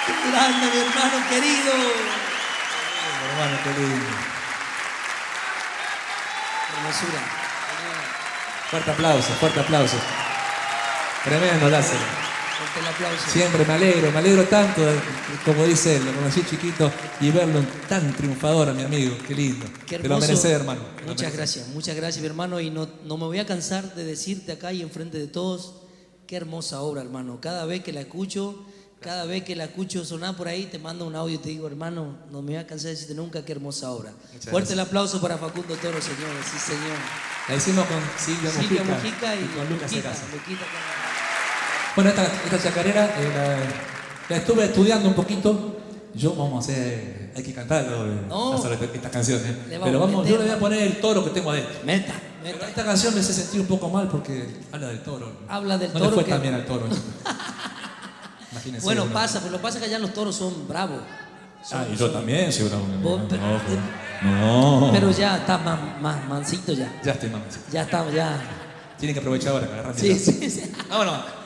Qué grande, mi hermano querido. Hermano, qué lindo. Hermosura. Fuerte aplauso, fuerte aplauso. Tremendo, Lázaro. Fuerte el aplauso. Siempre me alegro tanto, como dice él, lo conocí chiquito y verlo tan triunfador a mi amigo, qué lindo. Qué Te lo hermoso. mereces, hermano. Muchas gracias, mi hermano. Y no me voy a cansar de decirte acá y enfrente de todos, qué hermosa obra, hermano. Cada vez que la escucho sonar por ahí, te mando un audio y te digo, hermano, no me voy a cansar de decirte nunca, qué hermosa obra. Fuerte el aplauso para Facundo Toro, señores. Sí, señor. La hicimos con Silvia Mujica y con Lucas Serasa. Luquita. Bueno, esta chacarera la estuve estudiando un poquito. Hay que cantarlo, estas canciones. Pero yo le voy a poner el toro que tengo adentro. Meta. Pero esta canción me hace sentir un poco mal porque habla del toro. Habla del no toro. No le fue tan bien al toro. Imagínense. Bueno, pasa, pero lo que pasa es que allá los toros son bravos. Y yo también soy bravo. No. Pero ya está más mansito ya. Ya estoy mansito. Ya estamos, ya. Tienen que aprovechar ahora que agarran. Sí. Vámonos.